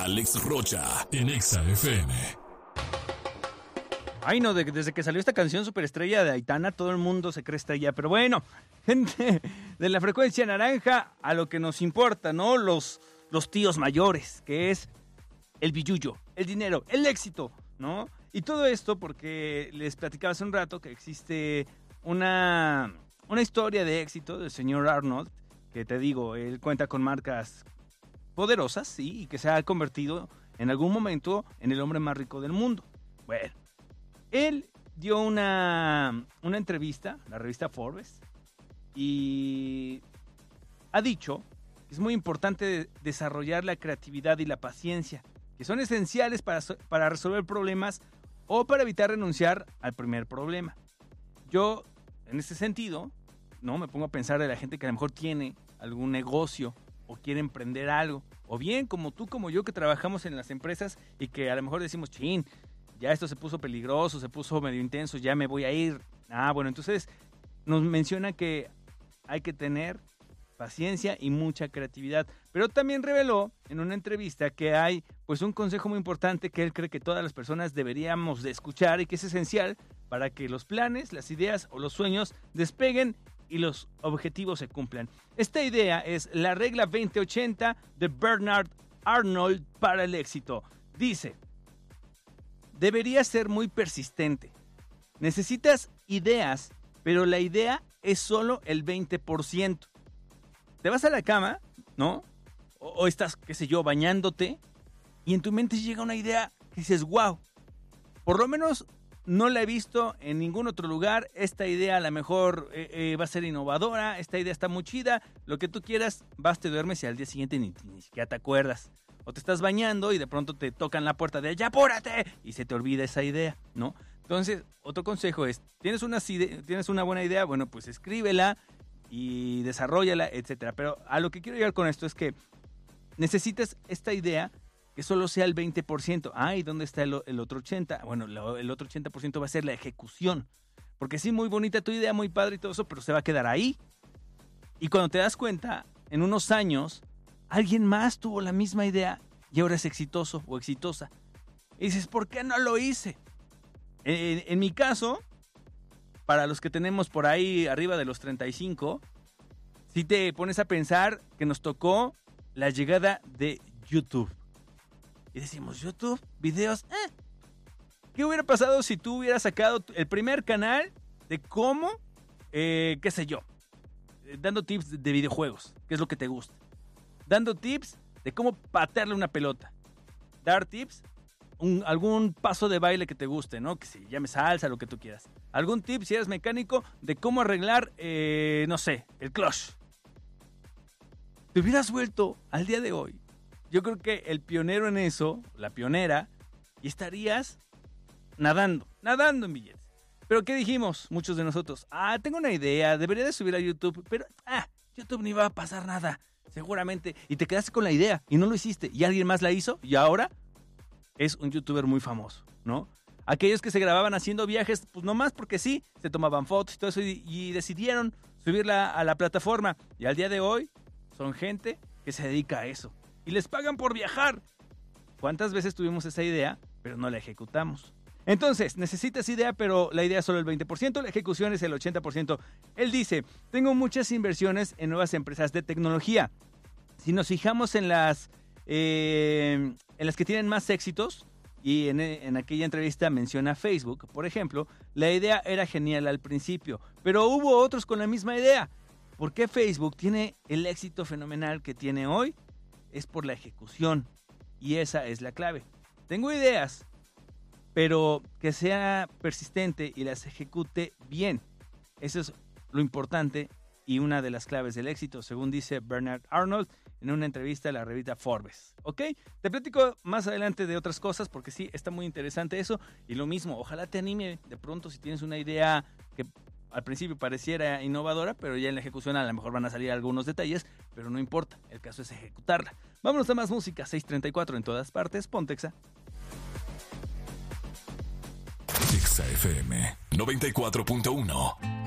Alex Rocha en Exa FM. Ay, no, desde que salió esta canción Superestrella de Aitana, todo el mundo se cree estrella. Pero bueno, gente de la frecuencia naranja, a lo que nos importa, ¿no? Los tíos mayores, que es el billullo, el dinero, el éxito, ¿no? Y todo esto porque les platicaba hace un rato que existe una historia de éxito del señor Arnold, que te digo, él cuenta con marcas poderosas, sí, y que se ha convertido en algún momento en el hombre más rico del mundo. Bueno, él dio una entrevista a la revista Forbes y ha dicho que es muy importante desarrollar la creatividad y la paciencia, que son esenciales para resolver problemas o para evitar renunciar al primer problema. Yo, en ese sentido, no me pongo a pensar de la gente que a lo mejor tiene algún negocio o quiere emprender algo, o bien como tú, como yo, que trabajamos en las empresas y que a lo mejor decimos, chin, ya esto se puso peligroso, se puso medio intenso, ya me voy a ir. Bueno, entonces nos menciona que hay que tener paciencia y mucha creatividad, pero también reveló en una entrevista que hay pues un consejo muy importante que él cree que todas las personas deberíamos de escuchar y que es esencial para que los planes, las ideas o los sueños despeguen y los objetivos se cumplan. Esta idea es la regla 2080 de Bernard Arnold para el éxito. Dice: deberías ser muy persistente. Necesitas ideas, pero la idea es solo el 20%. Te vas a la cama, ¿no? O estás, qué sé yo, bañándote y en tu mente llega una idea que dices, wow, por lo menos no la he visto en ningún otro lugar. Esta idea a lo mejor va a ser innovadora, esta idea está muy chida, lo que tú quieras, vas, te duermes y al día siguiente ni siquiera te acuerdas. O te estás bañando y de pronto te tocan la puerta de ¡ya apúrate! Y se te olvida esa idea, ¿no? Entonces, otro consejo es, ¿tienes una buena idea? Bueno, pues escríbela y desarróllala, etcétera. Pero a lo que quiero llegar con esto es que necesitas esta idea que solo sea el 20%. ¿Y dónde está el otro 80%? Bueno, el otro 80% va a ser la ejecución. Porque sí, muy bonita tu idea, muy padre y todo eso, pero se va a quedar ahí. Y cuando te das cuenta, en unos años, alguien más tuvo la misma idea y ahora es exitoso o exitosa. Y dices, ¿por qué no lo hice? En mi caso, para los que tenemos por ahí arriba de los 35, si te pones a pensar que nos tocó la llegada de YouTube. Y decimos, YouTube, videos, ¿qué hubiera pasado si tú hubieras sacado el primer canal de cómo, qué sé yo, dando tips de videojuegos, qué es lo que te gusta? Dando tips de cómo patearle una pelota. Dar tips, algún paso de baile que te guste, ¿no? Que se llame salsa, lo que tú quieras. Algún tip, si eres mecánico, de cómo arreglar, no sé, el clutch. Te hubieras vuelto al día de hoy, yo creo que el pionero en eso, la pionera, y estarías nadando en billetes. Pero ¿qué dijimos muchos de nosotros? Tengo una idea, debería de subir a YouTube, pero YouTube ni va a pasar nada, seguramente. Y te quedaste con la idea y no lo hiciste, y alguien más la hizo, y ahora es un youtuber muy famoso, ¿no? Aquellos que se grababan haciendo viajes, pues nomás porque sí, se tomaban fotos y todo eso, y decidieron subirla a la plataforma. Y al día de hoy son gente que se dedica a eso. Y les pagan por viajar. ¿Cuántas veces tuvimos esa idea, pero no la ejecutamos? Entonces, necesitas idea, pero la idea es solo el 20%, la ejecución es el 80%. Él dice, tengo muchas inversiones en nuevas empresas de tecnología. Si nos fijamos en las que tienen más éxitos, y en aquella entrevista menciona Facebook, por ejemplo, la idea era genial al principio, pero hubo otros con la misma idea. ¿Por qué Facebook tiene el éxito fenomenal que tiene hoy? Es por la ejecución, y esa es la clave. Tengo ideas, pero que sea persistente y las ejecute bien. Eso es lo importante y una de las claves del éxito, según dice Bernard Arnold en una entrevista a la revista Forbes. ¿Ok? Te platico más adelante de otras cosas porque sí, está muy interesante eso. Y lo mismo, ojalá te anime de pronto si tienes una idea que al principio pareciera innovadora, pero ya en la ejecución a lo mejor van a salir algunos detalles, pero no importa, el caso es ejecutarla. Vámonos a más música, 6:34 en todas partes, ponte Exa. Exa FM 94.1.